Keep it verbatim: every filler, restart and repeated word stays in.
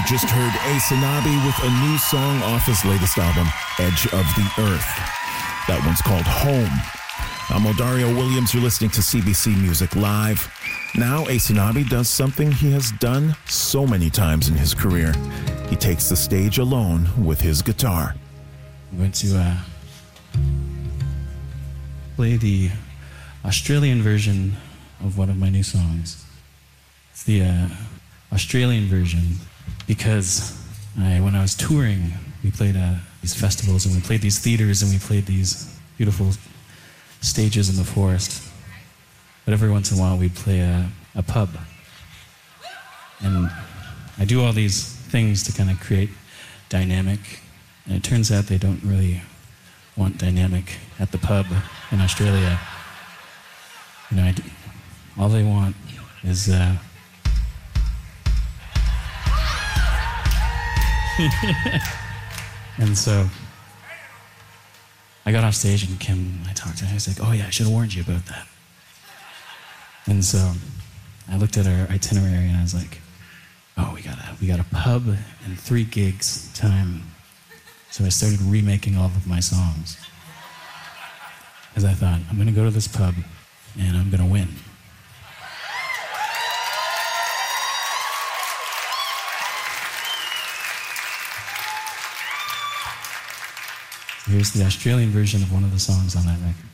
You just heard Ace Anabi with a new song off his latest album, Edge of the Earth. That one's called Home. I'm Odario Williams. You're listening to C B C Music Live. Now, Ace Anabi does something he has done so many times in his career. He takes the stage alone with his guitar. I'm going to uh, play the Australian version of one of my new songs. It's the uh, Australian version because I, when I was touring, we played uh, these festivals and we played these theaters and we played these beautiful stages in the forest. But every once in a while we'd play a, a pub. And I do all these things to kind of create dynamic. And it turns out they don't really want dynamic at the pub in Australia. You know, I do, all they want is uh, and so I got off stage and Kim, I talked to her, I was like, oh yeah, I should have warned you about that. And so I looked at our itinerary and I was like, oh, we got a, we got a pub and three gigs time. So I started remaking all of my songs. Because I thought, I'm gonna go to this pub and I'm gonna win. Here's the Australian version of one of the songs on that record.